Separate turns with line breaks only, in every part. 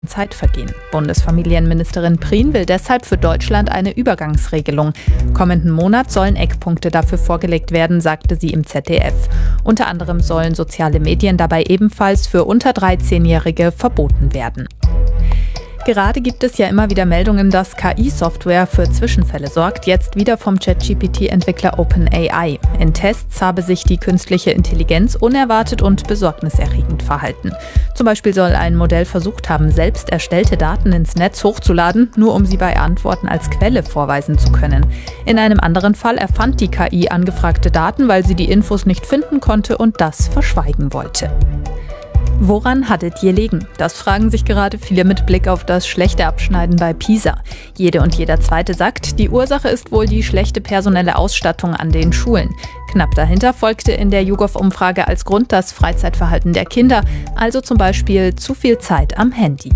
Zeit vergehen. Bundesfamilienministerin Prien will deshalb für Deutschland eine Übergangsregelung. Kommenden Monat sollen Eckpunkte dafür vorgelegt werden, sagte sie im ZDF. Unter anderem sollen soziale Medien dabei ebenfalls für unter 13-Jährige verboten werden. Gerade gibt es ja immer wieder Meldungen, dass KI-Software für Zwischenfälle sorgt, jetzt wieder vom ChatGPT-Entwickler OpenAI. In Tests habe sich die künstliche Intelligenz unerwartet und besorgniserregend verhalten. Zum Beispiel soll ein Modell versucht haben, selbst erstellte Daten ins Netz hochzuladen, nur um sie bei Antworten als Quelle vorweisen zu können. In einem anderen Fall erfand die KI angefragte Daten, weil sie die Infos nicht finden konnte und das verschweigen wollte. Woran hat es gelegen? Das fragen sich gerade viele mit Blick auf das schlechte Abschneiden bei PISA. Jede und jeder Zweite sagt, die Ursache ist wohl die schlechte personelle Ausstattung an den Schulen. Knapp dahinter folgte in der YouGov-Umfrage als Grund das Freizeitverhalten der Kinder, also zum Beispiel zu viel Zeit am Handy.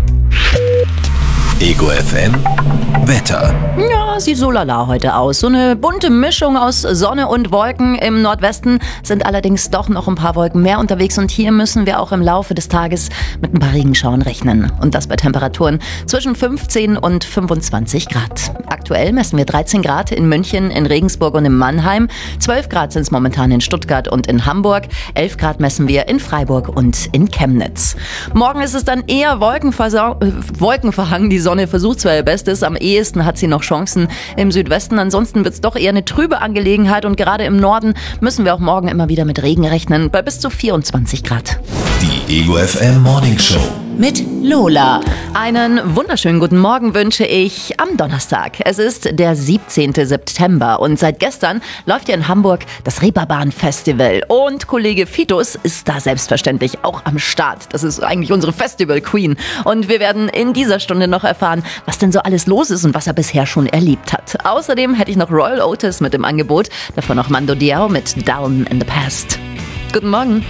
Ego FM Wetter.
Ja, sieht so lala heute aus. So eine bunte Mischung aus Sonne und Wolken. Im Nordwesten sind allerdings doch noch ein paar Wolken mehr unterwegs und hier müssen wir auch im Laufe des Tages mit ein paar Regenschauern rechnen. Und das bei Temperaturen zwischen 15 und 25 Grad. Aktuell messen wir 13 Grad in München, in Regensburg und in Mannheim. 12 Grad sind es momentan in Stuttgart und in Hamburg. 11 Grad messen wir in Freiburg und in Chemnitz. Morgen ist es dann eher wolkenverhangen. Die Sonne versucht zwar ihr Bestes, am ehesten hat sie noch Chancen im Südwesten. Ansonsten wird es doch eher eine trübe Angelegenheit und gerade im Norden müssen wir auch morgen immer wieder mit Regen rechnen, bei bis zu 24 Grad.
Die Ego FM Morning Show
Mit Lola. Einen wunderschönen guten Morgen wünsche ich am Donnerstag. Es ist der 17. September und seit gestern läuft ja in Hamburg das Reeperbahn-Festival. Und Kollege Fitus ist da selbstverständlich auch am Start. Das ist eigentlich unsere Festival-Queen. Und wir werden in dieser Stunde noch erfahren, was denn so alles los ist und was er bisher schon erlebt hat. Außerdem hätte ich noch Royal Otis mit im Angebot. Davon noch Mando Diao mit Down in the Past. Guten Morgen.